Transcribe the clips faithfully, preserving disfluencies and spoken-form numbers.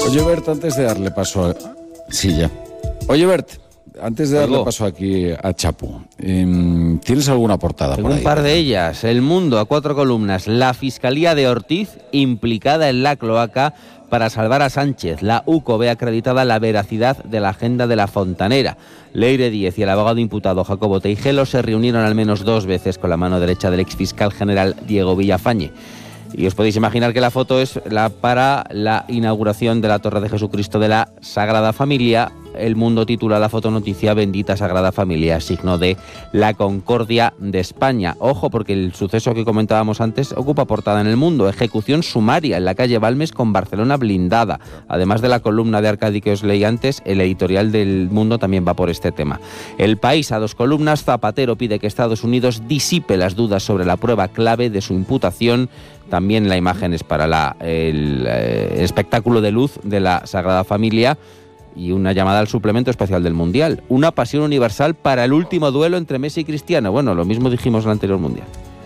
Oye, Bert, antes de darle paso a... Sí, ya. Oye, Bert, antes de darle Oigo. paso aquí a Chapu, eh, ¿tienes alguna portada Tengo por ahí? un par de ellas. El Mundo, a cuatro columnas. La Fiscalía de Ortiz implicada en la cloaca para salvar a Sánchez. La UCO ve acreditada la veracidad de la agenda de la Fontanera. Leire Díez y el abogado imputado Jacobo Teijelo se reunieron al menos dos veces con la mano derecha del exfiscal general Diego Villafañe. Y os podéis imaginar que la foto es la para la inauguración de la Torre de Jesucristo de la Sagrada Familia. El Mundo titula la fotonoticia Bendita Sagrada Familia, signo de la concordia de España. Ojo, porque el suceso que comentábamos antes ocupa portada en El Mundo. Ejecución sumaria en la calle Balmes con Barcelona blindada. Además de la columna de Arcadi que os leí antes, el editorial del Mundo también va por este tema. El País, a dos columnas. Zapatero pide que Estados Unidos disipe las dudas sobre la prueba clave de su imputación. También la imagen es para la, el eh, espectáculo de luz de la Sagrada Familia. Y una llamada al suplemento especial del Mundial. Una pasión universal para el último duelo entre Messi y Cristiano. Bueno, lo mismo dijimos en el anterior Mundial.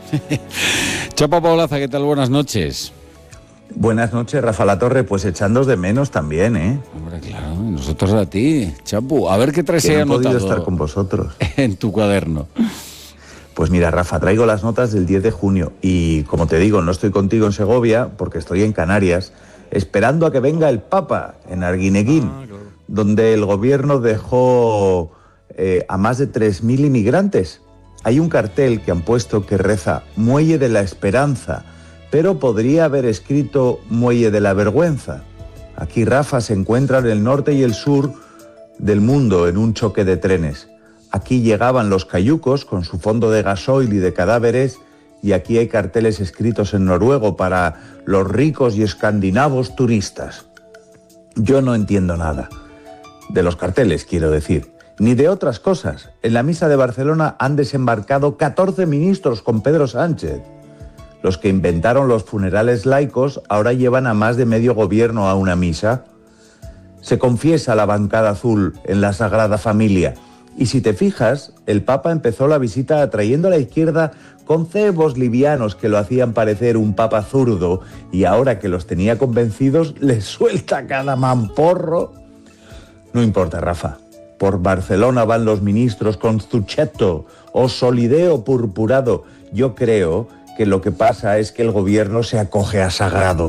Chapa Paulaza, ¿qué tal? Buenas noches. Buenas noches, Rafa Latorre. Pues echándos de menos también, ¿eh? Hombre, claro, nosotros a ti. Chapu, a ver qué traes ahí que no he anotado podido estar con vosotros en tu cuaderno. Pues mira, Rafa, traigo las notas del diez de junio y, como te digo, no estoy contigo en Segovia porque estoy en Canarias, esperando a que venga el Papa en Arguineguín, ah, claro. donde el gobierno dejó eh, a más de tres mil inmigrantes. Hay un cartel que han puesto que reza Muelle de la Esperanza, pero podría haber escrito Muelle de la Vergüenza. Aquí, Rafa, se encuentran el norte y el sur del mundo en un choque de trenes. Aquí llegaban los cayucos con su fondo de gasoil y de cadáveres, y aquí hay carteles escritos en noruego para los ricos y escandinavos turistas. Yo no entiendo nada. De los carteles, quiero decir. Ni de otras cosas. En la misa de Barcelona han desembarcado catorce ministros con Pedro Sánchez. Los que inventaron los funerales laicos ahora llevan a más de medio gobierno a una misa. Se confiesa la bancada azul en la Sagrada Familia. Y si te fijas, el Papa empezó la visita atrayendo a la izquierda con cebos livianos que lo hacían parecer un papa zurdo, y ahora que los tenía convencidos, les suelta cada mamporro. No importa, Rafa. Por Barcelona van los ministros con zucchetto o solideo purpurado. Yo creo que lo que pasa es que el gobierno se acoge a sagrado.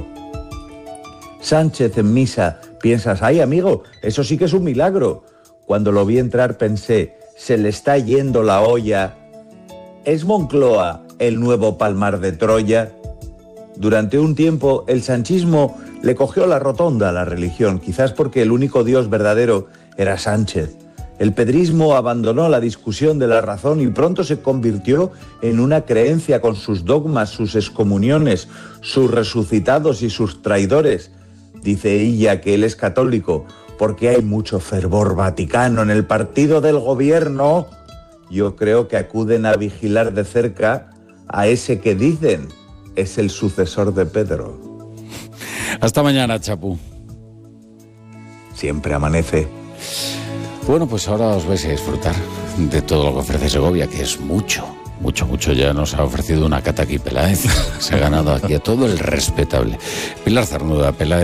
Sánchez en misa, piensas, ay amigo, eso sí que es un milagro. Cuando lo vi entrar pensé, se le está yendo la olla. ¿Es Moncloa el nuevo Palmar de Troya? Durante un tiempo el sanchismo le cogió la rotonda a la religión, quizás porque el único Dios verdadero era Sánchez. El pedrismo abandonó la discusión de la razón y pronto se convirtió en una creencia con sus dogmas, sus excomuniones, sus resucitados y sus traidores. Dice ella que él es católico porque hay mucho fervor vaticano en el partido del gobierno. Yo creo que acuden a vigilar de cerca a ese que dicen es el sucesor de Pedro. Hasta mañana, Chapu. Siempre amanece. Bueno, pues ahora os vais a disfrutar de todo lo que ofrece Segovia, que es mucho, mucho, mucho. Ya nos ha ofrecido una cata aquí Peláez. Se ha ganado aquí a todo el respetable. Pilar Zarnuda, Peláez.